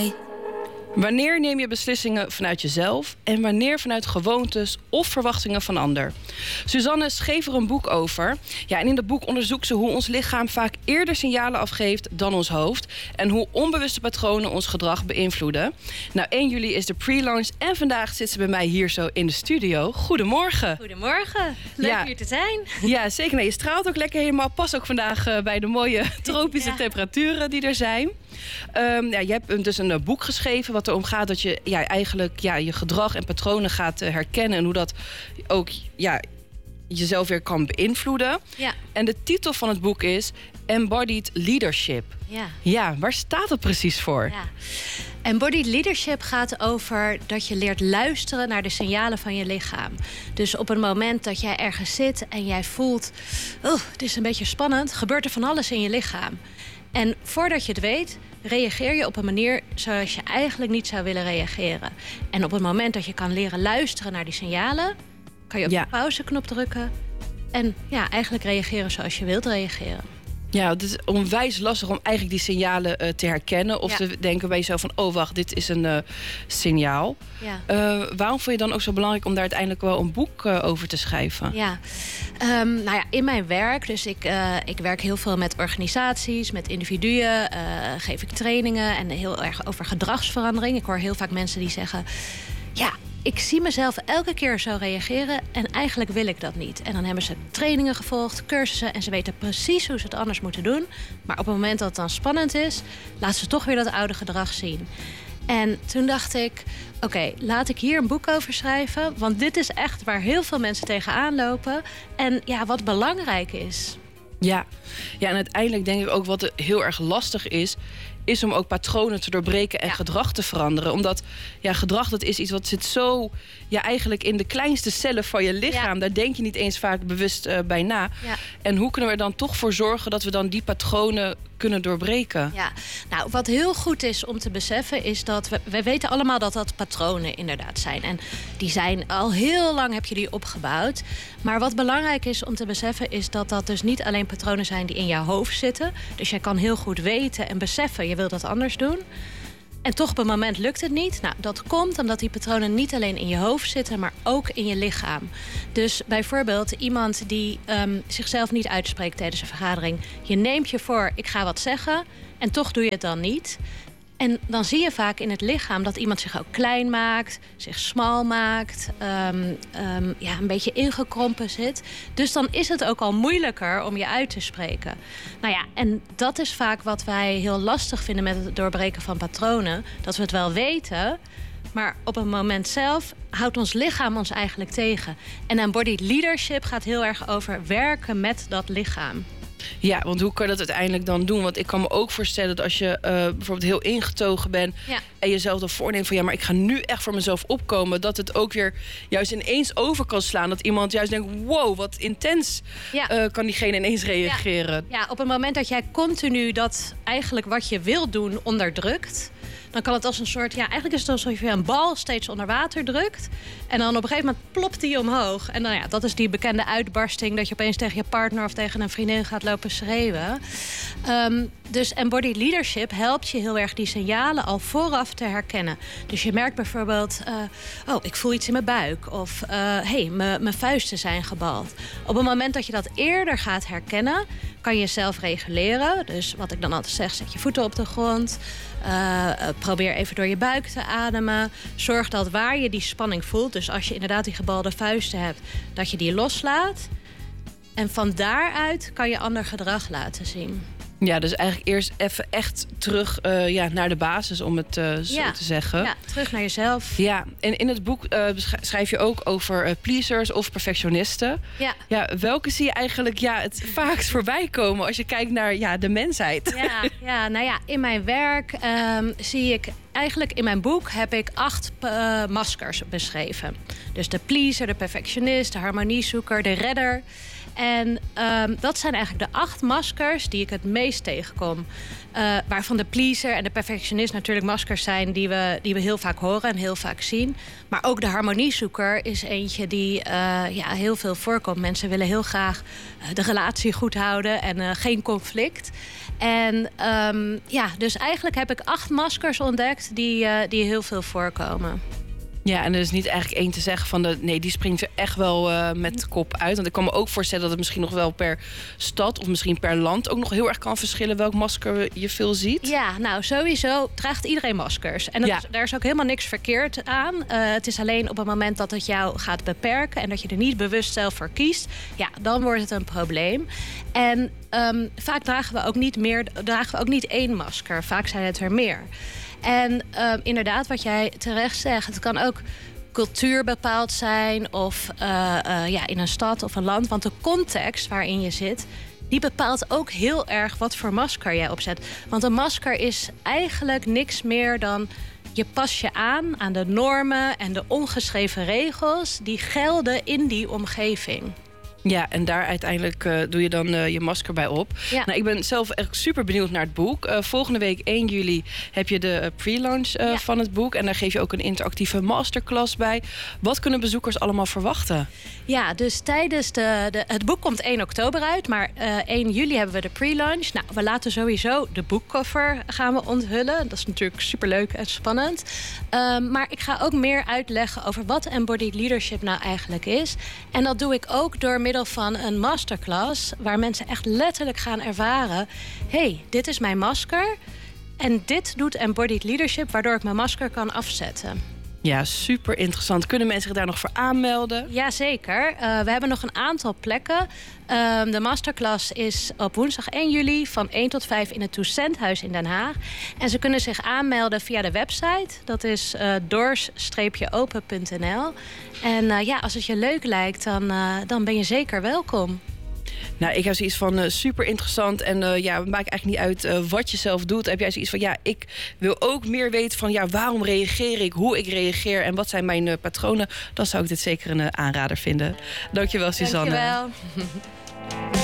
mij. Wanneer neem je beslissingen vanuit jezelf en wanneer vanuit gewoontes of verwachtingen van ander? Suzanne schreef er een boek over. Ja, en in dat boek onderzoekt ze hoe ons lichaam vaak eerder signalen afgeeft dan ons hoofd en hoe onbewuste patronen ons gedrag beïnvloeden. Nou, 1 juli is de pre-launch en vandaag zit ze bij mij hier zo in de studio. Goedemorgen. Goedemorgen. Leuk hier te zijn. Ja, zeker. Nee, je straalt ook lekker helemaal. Pas ook vandaag bij de mooie tropische temperaturen die er zijn. Je hebt dus een boek geschreven wat erom gaat dat je eigenlijk je gedrag en patronen gaat herkennen en hoe dat ook jezelf weer kan beïnvloeden. Ja. En de titel van het boek is Embodied Leadership. Ja, waar staat het precies voor? Ja. Embodied Leadership gaat over dat je leert luisteren naar de signalen van je lichaam. Dus op een moment dat jij ergens zit en jij voelt, het is een beetje spannend, gebeurt er van alles in je lichaam. En voordat je het weet, reageer je op een manier zoals je eigenlijk niet zou willen reageren. En op het moment dat je kan leren luisteren naar die signalen, kan je op de pauzeknop drukken en eigenlijk reageren zoals je wilt reageren. Ja, het is onwijs lastig om eigenlijk die signalen te herkennen. Of te denken bij jezelf van, oh wacht, dit is een signaal. Ja. Waarom vond je dan ook zo belangrijk om daar uiteindelijk wel een boek over te schrijven? Ja, in mijn werk, dus ik werk heel veel met organisaties, met individuen. Geef ik trainingen en heel erg over gedragsverandering. Ik hoor heel vaak mensen die zeggen, ik zie mezelf elke keer zo reageren en eigenlijk wil ik dat niet. En dan hebben ze trainingen gevolgd, cursussen en ze weten precies hoe ze het anders moeten doen. Maar op het moment dat het dan spannend is, laten ze toch weer dat oude gedrag zien. En toen dacht ik, oké, laat ik hier een boek over schrijven. Want dit is echt waar heel veel mensen tegenaan lopen. En wat belangrijk is. Ja, en uiteindelijk denk ik ook wat heel erg lastig is om ook patronen te doorbreken en gedrag te veranderen. Omdat gedrag, dat is iets wat zit zo eigenlijk in de kleinste cellen van je lichaam. Ja. Daar denk je niet eens vaak bewust bij na. Ja. En hoe kunnen we er dan toch voor zorgen dat we dan die patronen kunnen doorbreken? Ja, nou, wat heel goed is om te beseffen is dat we weten allemaal dat dat patronen inderdaad zijn. En die zijn al heel lang, heb je die opgebouwd. Maar wat belangrijk is om te beseffen is dat dat dus niet alleen patronen zijn die in jouw hoofd zitten. Dus jij kan heel goed weten en beseffen, je wilt dat anders doen. En toch op een moment lukt het niet. Nou, dat komt omdat die patronen niet alleen in je hoofd zitten, maar ook in je lichaam. Dus bijvoorbeeld iemand die zichzelf niet uitspreekt tijdens een vergadering. Je neemt je voor, ik ga wat zeggen, en toch doe je het dan niet. En dan zie je vaak in het lichaam dat iemand zich ook klein maakt, zich smal maakt, een beetje ingekrompen zit. Dus dan is het ook al moeilijker om je uit te spreken. Nou ja, en dat is vaak wat wij heel lastig vinden met het doorbreken van patronen. Dat we het wel weten, maar op het moment zelf houdt ons lichaam ons eigenlijk tegen. En embodied leadership gaat heel erg over werken met dat lichaam. Ja, want hoe kan je dat uiteindelijk dan doen? Want ik kan me ook voorstellen dat als je bijvoorbeeld heel ingetogen bent en jezelf dan voorneemt van maar ik ga nu echt voor mezelf opkomen, dat het ook weer juist ineens over kan slaan. Dat iemand juist denkt, wow, wat intens kan diegene ineens reageren. Ja, op het moment dat jij continu dat eigenlijk wat je wil doen onderdrukt, dan kan het als een soort, eigenlijk is het alsof je een bal steeds onder water drukt. En dan op een gegeven moment plopt die omhoog. En dan dat is die bekende uitbarsting dat je opeens tegen je partner of tegen een vriendin gaat lopen schreeuwen. Dus embodied leadership helpt je heel erg die signalen al vooraf te herkennen. Dus je merkt bijvoorbeeld, ik voel iets in mijn buik. Of mijn vuisten zijn gebald. Op het moment dat je dat eerder gaat herkennen, kan je jezelf reguleren. Dus wat ik dan altijd zeg, zet je voeten op de grond. Probeer even door je buik te ademen. Zorg dat waar je die spanning voelt, dus als je inderdaad die gebalde vuisten hebt, dat je die loslaat. En van daaruit kan je ander gedrag laten zien. Ja, dus eigenlijk eerst even echt terug naar de basis, om het zo te zeggen. Ja, terug naar jezelf. Ja, en in het boek schrijf je ook over pleasers of perfectionisten. Ja, welke zie je eigenlijk het vaakst voorbij komen als je kijkt naar de mensheid? Ja, in mijn werk zie ik eigenlijk in mijn boek heb ik 8 maskers beschreven. Dus de pleaser, de perfectionist, de harmoniezoeker, de redder. En dat zijn eigenlijk de 8 maskers die ik het meest tegenkom. Waarvan de pleaser en de perfectionist natuurlijk maskers zijn die we heel vaak horen en heel vaak zien. Maar ook de harmoniezoeker is eentje die heel veel voorkomt. Mensen willen heel graag de relatie goed houden en geen conflict. En dus eigenlijk heb ik 8 maskers ontdekt die heel veel voorkomen. Ja, en er is niet eigenlijk één te zeggen van die springt er echt wel met de kop uit. Want ik kan me ook voorstellen dat het misschien nog wel per stad of misschien per land ook nog heel erg kan verschillen welk masker je veel ziet. Ja, nou sowieso draagt iedereen maskers. En daar is ook helemaal niks verkeerd aan. Het is alleen op het moment dat het jou gaat beperken en dat je er niet bewust zelf voor kiest, ja, dan wordt het een probleem. En vaak dragen we ook niet 1 masker. Vaak zijn het er meer. En inderdaad, wat jij terecht zegt, het kan ook cultuur bepaald zijn of in een stad of een land. Want de context waarin je zit, die bepaalt ook heel erg wat voor masker jij opzet. Want een masker is eigenlijk niks meer dan je pas je aan de normen en de ongeschreven regels die gelden in die omgeving. Ja, en daar uiteindelijk doe je dan je masker bij op. Ja. Nou, ik ben zelf echt super benieuwd naar het boek. Volgende week 1 juli heb je de pre-launch van het boek. En daar geef je ook een interactieve masterclass bij. Wat kunnen bezoekers allemaal verwachten? Ja, dus tijdens het boek komt 1 oktober uit. Maar 1 juli hebben we de pre-launch. Nou, we laten sowieso de boekcover gaan we onthullen. Dat is natuurlijk superleuk en spannend. Maar ik ga ook meer uitleggen over wat embodied leadership nou eigenlijk is. En dat doe ik ook door middel van een masterclass waar mensen echt letterlijk gaan ervaren: hey, dit is mijn masker en dit doet embodied leadership, waardoor ik mijn masker kan afzetten. Ja, super interessant. Kunnen mensen zich daar nog voor aanmelden? Jazeker. We hebben nog een aantal plekken. De masterclass is op woensdag 1 juli van 1 tot 5 in het Toussainthuis in Den Haag. En ze kunnen zich aanmelden via de website. Dat is doors-open.nl. En als het je leuk lijkt, dan ben je zeker welkom. Nou, ik heb zoiets van super interessant. En het maakt eigenlijk niet uit wat je zelf doet. Heb jij zoiets van, ik wil ook meer weten van, waarom reageer ik, hoe ik reageer en wat zijn mijn patronen. Dan zou ik dit zeker een aanrader vinden. Dankjewel, Suzanne. Dankjewel.